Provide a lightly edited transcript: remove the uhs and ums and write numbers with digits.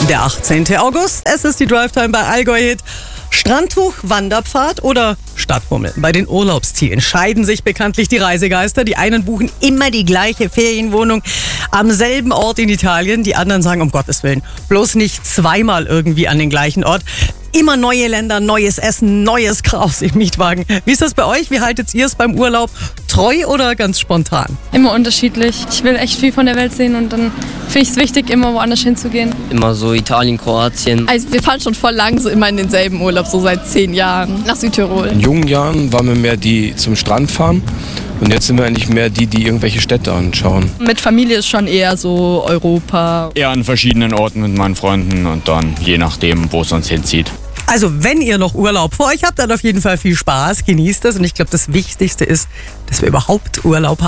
Der 18. August, es ist die Drive-Time bei Allgäu Hit. Strandtuch, Wanderpfad oder Stadtbummel? Bei den Urlaubszielen scheiden sich bekanntlich die Reisegeister. Die einen buchen immer die gleiche Ferienwohnung am selben Ort in Italien. Die anderen sagen, um Gottes Willen, bloß nicht zweimal irgendwie an den gleichen Ort. Immer neue Länder, neues Essen, neues Kraus im Mietwagen. Wie ist das bei euch? Wie haltet ihr es beim Urlaub? Treu oder ganz spontan? Immer unterschiedlich. Ich will echt viel von der Welt sehen und dann finde ich es wichtig, immer woanders hinzugehen. Immer so Italien, Kroatien. Also wir fahren schon voll lang so immer in denselben Urlaub, so seit 10 Jahren nach Südtirol. In jungen Jahren waren wir mehr die zum Strand fahren und jetzt sind wir eigentlich mehr die irgendwelche Städte anschauen. Mit Familie ist schon eher so Europa. Eher an verschiedenen Orten mit meinen Freunden und dann je nachdem, wo es uns hinzieht. Also wenn ihr noch Urlaub vor euch habt, dann auf jeden Fall viel Spaß, genießt das. Und ich glaube, das Wichtigste ist, dass wir überhaupt Urlaub haben.